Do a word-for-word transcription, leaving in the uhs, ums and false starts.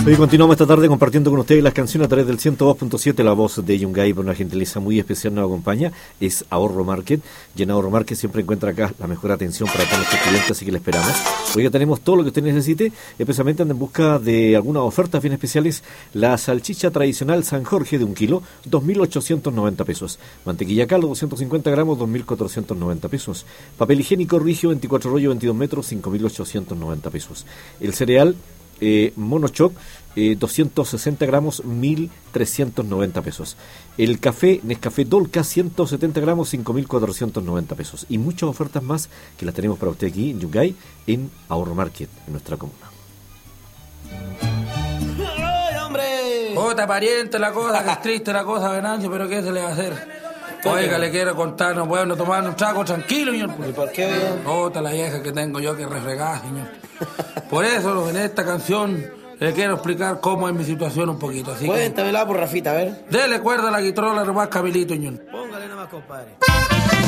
Hoy continuamos esta tarde compartiendo con ustedes las canciones a través del ciento dos punto siete. La voz de Yungay, por una gentileza muy especial, nos acompaña. Es Ahorro Market. Y en Ahorro Market siempre encuentra acá la mejor atención para todos nuestros clientes, así que le esperamos. Hoy ya tenemos todo lo que usted necesite, especialmente anda en busca de algunas ofertas bien especiales. La salchicha tradicional San Jorge de un kilo, dos mil ochocientos noventa pesos. Mantequilla Caldo, doscientos cincuenta gramos, dos mil cuatrocientos noventa pesos. Papel higiénico Rigio, veinticuatro rollo, veintidós metros, cinco mil ochocientos noventa pesos. El cereal Eh, Monochoc, eh, doscientos sesenta gramos, mil trescientos noventa pesos. El café Nescafé Dolca, ciento setenta gramos, cinco mil cuatrocientos noventa pesos. Y muchas ofertas más que las tenemos para usted aquí en Yungay, en Ahorro Market, en nuestra comuna. ¡Ay, hombre! Puta, pariente la cosa, que es triste la cosa, Venancio, pero ¿qué se le va a hacer? Oiga, le quiero contar, no puedo tomar un trago tranquilo, señor. ¿Y por qué? Puta, la vieja que tengo yo que refregar, señor. Por eso, en esta canción, le quiero explicar cómo es mi situación un poquito. Así Cuéntamela por Rafita, a ver. que, dele cuerda a la guitarra, nomás Camilito, señor. Póngale nomás, compadre.